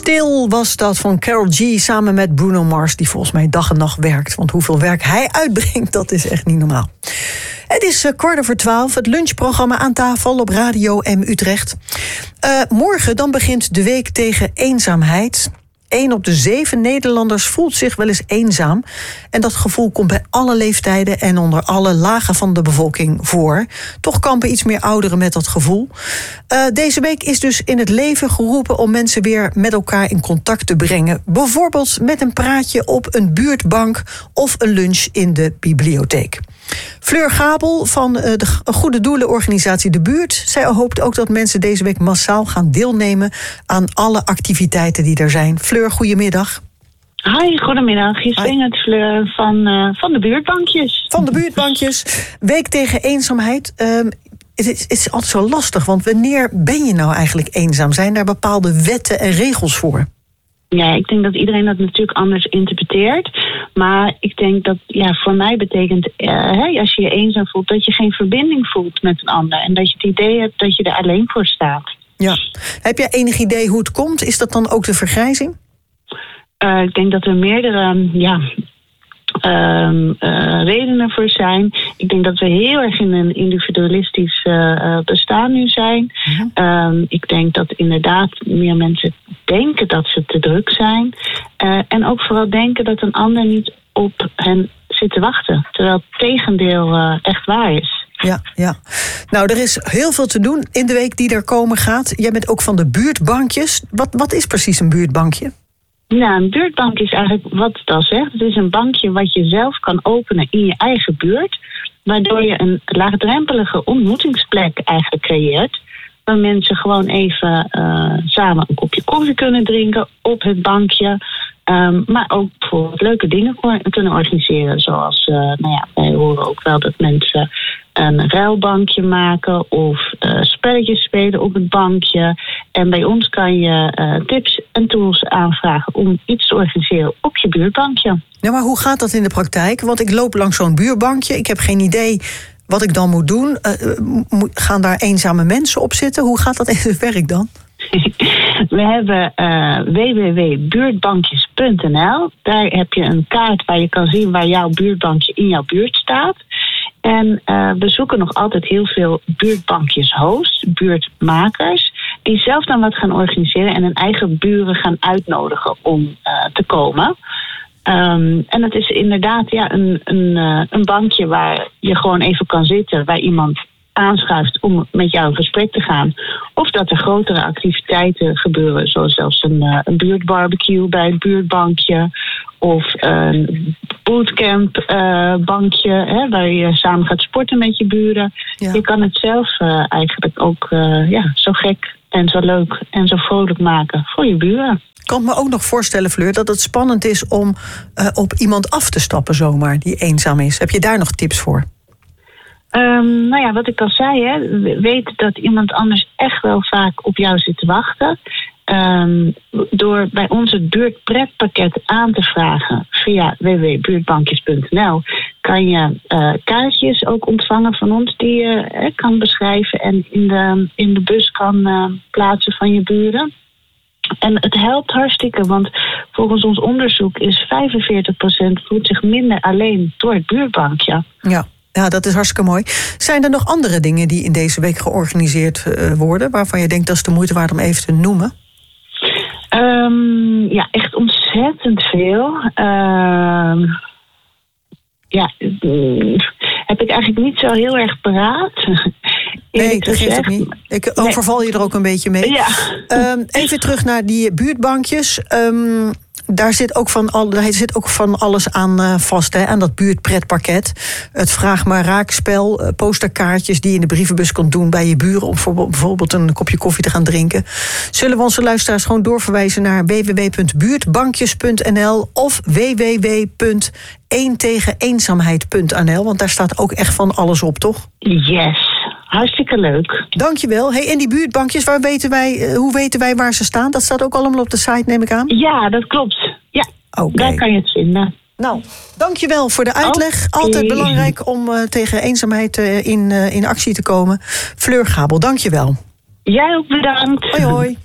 Stil was dat van Karol G samen met Bruno Mars, die volgens mij dag en nacht werkt. Want hoeveel werk hij uitbrengt, dat is echt niet normaal. Het is 11:15, het lunchprogramma aan tafel op Radio M Utrecht. Morgen dan begint de week tegen eenzaamheid. 1 op de 7 Nederlanders voelt zich wel eens eenzaam. En dat gevoel komt bij alle leeftijden en onder alle lagen van de bevolking voor. Toch kampen iets meer ouderen met dat gevoel. Deze week is dus in het leven geroepen om mensen weer met elkaar in contact te brengen. Bijvoorbeeld met een praatje op een buurtbank of een lunch in de bibliotheek. Fleur Gabel van de goede doelenorganisatie De Buurt. Zij hoopt ook dat mensen deze week massaal gaan deelnemen aan alle activiteiten die er zijn. Fleur, goedemiddag. Hi, goedemiddag. Hier spreekt het Fleur van de buurtbankjes. Van de buurtbankjes. Week tegen eenzaamheid. Het is altijd zo lastig, want wanneer ben je nou eigenlijk eenzaam? Zijn daar bepaalde wetten en regels voor? Ja, ik denk dat iedereen dat natuurlijk anders interpreteert. Maar ik denk dat voor mij betekent, als je je eenzaam voelt, dat je geen verbinding voelt met een ander. En dat je het idee hebt dat je er alleen voor staat. Ja. Heb jij enig idee hoe het komt? Is dat dan ook de vergrijzing? Ik denk dat er meerdere redenen voor zijn. Ik denk dat we heel erg in een individualistisch bestaan nu zijn. Ik denk dat inderdaad meer mensen denken dat ze te druk zijn. En ook vooral denken dat een ander niet op hen zit te wachten. Terwijl het tegendeel echt waar is. Ja. Nou, er is heel veel te doen in de week die er komen gaat. Jij bent ook van de buurtbankjes. Wat is precies een buurtbankje? Nou, een buurtbank is eigenlijk wat het al zegt. Het is een bankje wat je zelf kan openen in je eigen buurt. Waardoor je een laagdrempelige ontmoetingsplek eigenlijk creëert. Waar mensen gewoon even samen een kopje koffie kunnen drinken op het bankje. Maar ook bijvoorbeeld leuke dingen kunnen organiseren. Zoals, wij horen ook wel dat mensen een ruilbankje maken of spelletjes spelen op het bankje. En bij ons kan je tips en tools aanvragen om iets te organiseren op je buurtbankje. Ja, maar hoe gaat dat in de praktijk? Want ik loop langs zo'n buurtbankje, ik heb geen idee wat ik dan moet doen. Gaan daar eenzame mensen op zitten? Hoe gaat dat in het werk dan? We hebben www.buurtbankjes.nl. Daar heb je een kaart waar je kan zien waar jouw buurtbankje in jouw buurt staat. En we zoeken nog altijd heel veel buurtbankjes-hosts, buurtmakers, die zelf dan wat gaan organiseren en hun eigen buren gaan uitnodigen om te komen. En het is inderdaad een bankje waar je gewoon even kan zitten, waar iemand aanschuift om met jou in gesprek te gaan. Of dat er grotere activiteiten gebeuren, zoals zelfs een buurtbarbecue bij het buurtbankje. Of een bootcamp bankje, waar je samen gaat sporten met je buren. Ja. Je kan het zelf eigenlijk ook zo gek en zo leuk en zo vrolijk maken voor je buren. Ik kan me ook nog voorstellen, Fleur, dat het spannend is om op iemand af te stappen zomaar die eenzaam is. Heb je daar nog tips voor? Wat ik al zei, weet dat iemand anders echt wel vaak op jou zit te wachten. Door bij onze buurtpretpakket aan te vragen via www.buurtbankjes.nl kan je kaartjes ook ontvangen van ons die je kan beschrijven en in de bus kan plaatsen van je buren. En het helpt hartstikke, want volgens ons onderzoek is 45% voelt zich minder alleen door het buurtbankje. Ja, dat is hartstikke mooi. Zijn er nog andere dingen die in deze week georganiseerd worden, waarvan je denkt dat is de moeite waard om even te noemen? Echt ontzettend veel. Heb ik eigenlijk niet zo heel erg paraat. Nee, dat geeft het niet. Ik overval je er ook een beetje mee. Ja. Even terug naar die buurtbankjes. Daar zit ook van alles aan vast, hè, aan dat buurtpretpakket. Het vraag maar raakspel, posterkaartjes die je in de brievenbus kunt doen bij je buren om bijvoorbeeld een kopje koffie te gaan drinken. Zullen we onze luisteraars gewoon doorverwijzen naar www.buurtbankjes.nl of www.eentegeneenzaamheid.nl, want daar staat ook echt van alles op, toch? Yes. Hartstikke leuk. Dankjewel. Hey, en die buurtbankjes, hoe weten wij waar ze staan? Dat staat ook allemaal op de site, neem ik aan? Ja, dat klopt. Ja, Daar kan je het vinden. Nou, dankjewel voor de uitleg. Okay. Altijd belangrijk om tegen eenzaamheid in actie te komen. Fleur Gabel, dankjewel. Jij ook bedankt. Hoi, hoi.